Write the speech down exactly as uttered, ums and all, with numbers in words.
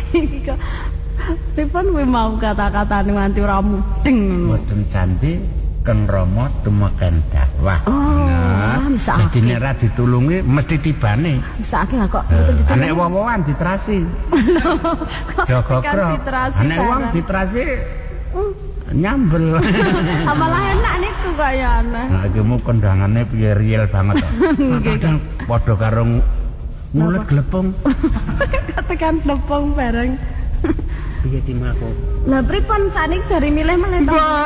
Iki kok pripun kuwi mau kata-katane nganti ora mudeng ngono. Mboten candi Kang Rama tumeken dakwah. Oh, jadi nek ra ditulungi mesti tibane. Mesake kok uh, nek wong-wongan diterasi. Ya gogrok. Nek wong diterasi uh, nyambel. Malah enak niku kayane. Nah, iki mu kondangane piye riel banget kok. Kadang padha karo ngulet glepung. Tekan glepung bareng. Piye timaku? Lah pripun sanik dari milih meneh to?